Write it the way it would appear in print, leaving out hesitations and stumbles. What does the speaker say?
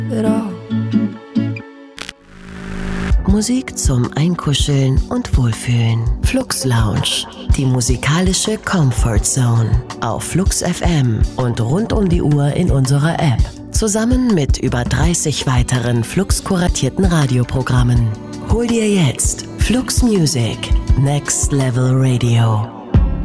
it all. Musik zum Einkuscheln und Wohlfühlen. Flux Lounge, die musikalische Comfort Zone. Auf Flux FM und rund um die Uhr in unserer App. Zusammen mit über 30 weiteren Flux-kuratierten Radioprogrammen. Hol dir jetzt Flux Music, Next Level Radio.